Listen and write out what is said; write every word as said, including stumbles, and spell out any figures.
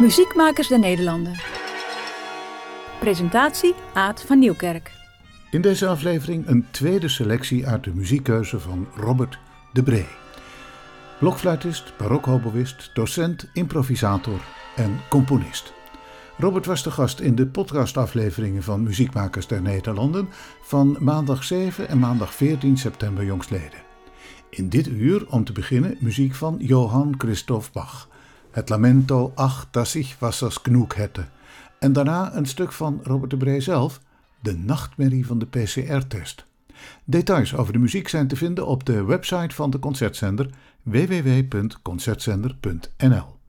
Muziekmakers der Nederlanden. Presentatie Aad van Nieuwkerk. In deze aflevering een tweede selectie uit de muziekkeuze van Robert de Bree. Blokfluitist, barokhoboïst, docent, improvisator en componist. Robert was de gast in de podcastafleveringen van Muziekmakers der Nederlanden van maandag zeven en maandag veertien september jongstleden. In dit uur, om te beginnen, muziek van Johann Christoph Bach. Het lamento Ach, dass ich Wassers genug hätte. En daarna een stuk van Robert de Bree zelf, de nachtmerrie van de P C R-test. Details over de muziek zijn te vinden op de website van de Concertzender w w w punt concertzender punt n l.